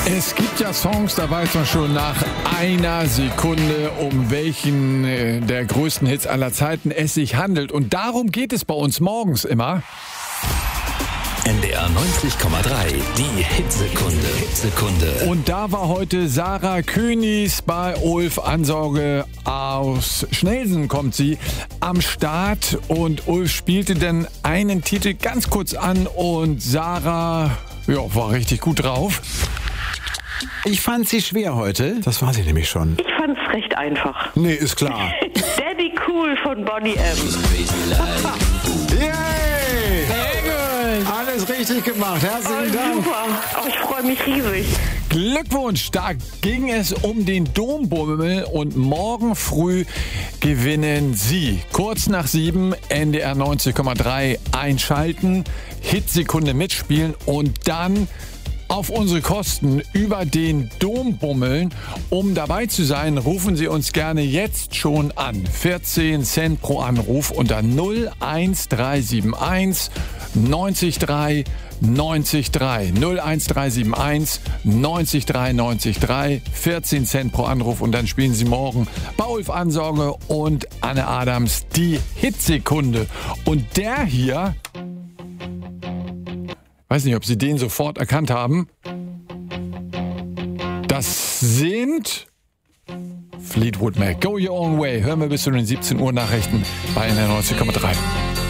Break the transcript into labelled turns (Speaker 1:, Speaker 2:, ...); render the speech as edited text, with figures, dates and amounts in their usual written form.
Speaker 1: Es gibt ja Songs, da weiß man schon nach einer Sekunde, um welchen der größten Hits aller Zeiten es sich handelt. Und darum geht es bei uns morgens immer.
Speaker 2: NDR 90,3, die Hitsekunde.
Speaker 1: Und da war heute Sarah Königs bei Ulf Ansauge aus Schnelsen, kommt sie, am Start. Und Ulf spielte dann einen Titel ganz kurz an und Sarah war richtig gut drauf.
Speaker 3: Ich fand sie schwer heute. Das war sie nämlich schon.
Speaker 4: Ich fand's recht einfach.
Speaker 3: Nee, ist klar.
Speaker 4: Daddy Cool von Bonnie M.
Speaker 3: Yay! Sehr gut. Alles richtig gemacht. Herzlichen Dank.
Speaker 4: Super. Oh, ich freue mich riesig.
Speaker 1: Glückwunsch, da ging es um den Dombummel und morgen früh gewinnen Sie. Kurz nach 7, NDR 90,3 einschalten, Hitsekunde mitspielen und dann auf unsere Kosten über den Dom bummeln. Um dabei zu sein, rufen Sie uns gerne jetzt schon an. 14 Cent pro Anruf unter 01371 93 93 01371 93 93, 14 Cent pro Anruf und dann spielen Sie morgen bei Ulf Ansauge und Anne Adams die Hitsekunde. Und der hier, weiß nicht, ob Sie den sofort erkannt haben, das sind Fleetwood Mac. Go Your Own Way. Hören wir bis zu den 17 Uhr Nachrichten bei NDR 90,3.